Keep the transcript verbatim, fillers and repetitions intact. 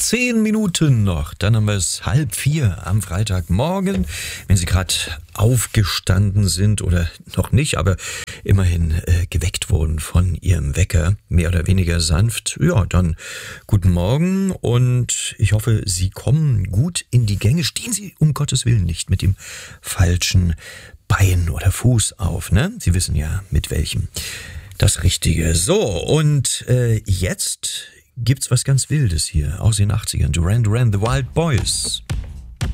Zehn Minuten noch, dann haben wir es halb vier am Freitagmorgen. Wenn Sie gerade aufgestanden sind oder noch nicht, aber immerhin äh, geweckt wurden von Ihrem Wecker, mehr oder weniger sanft, ja, dann guten Morgen und ich hoffe, Sie kommen gut in die Gänge. Stehen Sie um Gottes Willen nicht mit dem falschen Bein oder Fuß auf, ne? Sie wissen ja, mit welchem. Das Richtige. So, und äh, jetzt gibt's was ganz Wildes hier aus den achtzigern. Duran Duran, The Wild Boys.